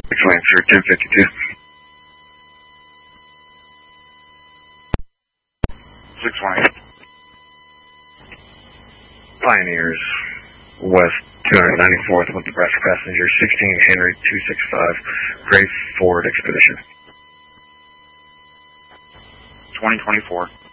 Lancer 1052. 618. Pioneers West 294th with Nebraska passenger 16 Henry 265 Gray Ford Expedition. 2024.